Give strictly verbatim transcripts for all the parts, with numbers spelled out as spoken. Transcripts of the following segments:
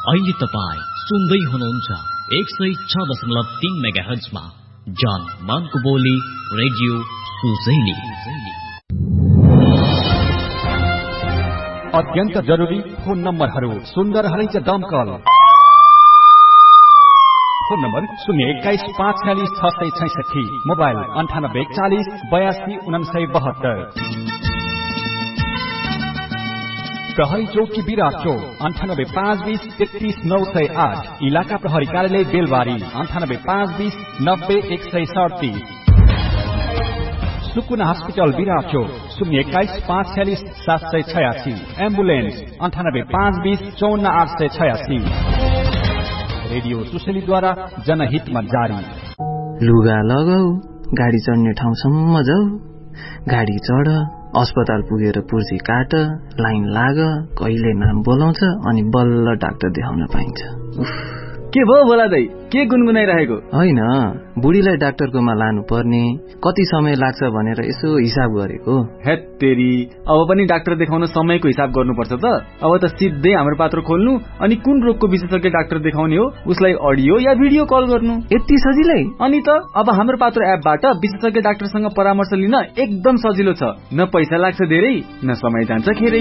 अहिले तपाईँ सुन्दै हुनुहुन्छ एक सय छ दशमलव तीन मेगा हर्जमा जन मनको बोली रेडियो सुजैली। अत्यन्त जरुरी फोन नम्बरहरू सुन्दर हरैच दमकल। फोन नम्बर शून्य एक्काइस पाँच छ्यालिस छ सय छैसठी, मोबाइल अन्ठानब्बे एकचालिस बयासी उनासय बहत्तर। प्रहरी चौकी विराट चौक अन्ठानब्बे पाँच बीस तेत्तीस नौ सय आठ, इलाका प्रहरी कार्यालय बेलबारी अन्ठानब्बे पाँच बीस नब्बे एक सय सडतिस। सुकुना हस्पिटल विराट चौक शून्य एक्काइस पाँच छ्यालिस सात सय छयासी, एम्बुलेन्स अन्ठानब्बे पाँच बीस चौन्न आठ सय छयासी। रेडियो सुशलीद्वारा जनहितमा जारी। लुगा लगाऊ, गाडी चढ्ने ठाउँसम्म जाऊ, गाडी चढ, अस्पताल पुगेर पुर्जी काट, लाइन लाग, कहिले नाम बोलाउँछ अनि बल्ल डाक्टर देखाउन पाइन्छ। उफ, के भयो बोला दाइ, के गुनगुनाइरहेको? होइन, बुढीलाई डाक्टरकोमा लानु पर्ने, कति समय लाग्छ भनेर यसो हिसाब गरेको। हेत तेरी, अब पनि डाक्टर देखाउन समयको हिसाब गर्नुपर्छ त। अब त सिधै हाम्रो पात्र खोल्नु अनि कुन रोगको विशेषज्ञ डाक्टर देखाउने हो उसलाई अडियो या भिडियो कल गर्नु। यति सजिलै? अनि त अब हाम्रो पात्र एपबाट विशेषज्ञ डाक्टरसँग परामर्श लिन एकदम सजिलो छ। न पैसा लाग्छ धेरै, न समय जान्छ खेरै।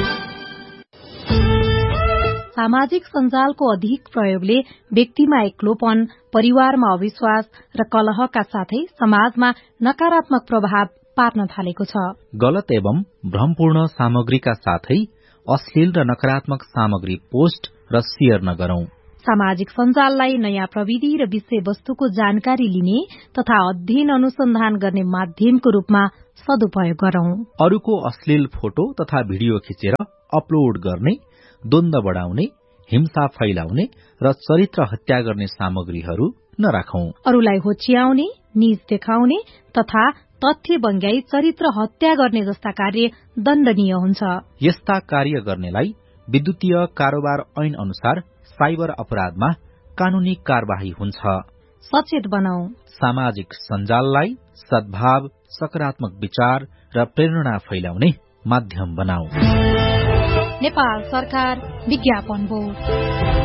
सामाजिक सञ्जालको अधिक प्रयोगले व्यक्तिमा एक्लोपन, परिवारमा अविश्वास र कलहका साथै समाजमा नकारात्मक प्रभाव पार्न थालेको छ। गलत एवं भ्रमपूर्ण सामग्रीका साथै अश्लील र नकारात्मक सामग्री पोस्ट र शेयर नगरौं। सामाजिक सञ्जाललाई नयाँ प्रविधि र विषयवस्तुको जानकारी लिने तथा अध्ययन अनुसन्धान गर्ने माध्यमको रूपमा सदुपयोग गरौं। अरूको अश्लील फोटो तथा भिडियो खिचेर अपलोड गर्ने, द्वन्द्व बढ़ाउने, हिंसा फैलाउने र चरित्र हत्या गर्ने सामग्रीहरू नराखौं। अरूलाई होच्याउने, नीच देखाउने तथा तथ्य बङ्ग्याई चरित्र हत्या गर्ने जस्ता कार्य दण्डनीय हुन्छ। यस्ता कार्य गर्नेलाई विद्युतीय कारोबार ऐन अनुसार साइबर अपराधमा कानूनी कार्यवाही हुन्छ। सचेत बनाऊ। सामाजिक सञ्जाललाई सद्भाव, सकारात्मक विचार र प्रेरणा फैलाउने माध्यम बनाऊ। नेपाल सरकार विज्ञापन बोर्ड।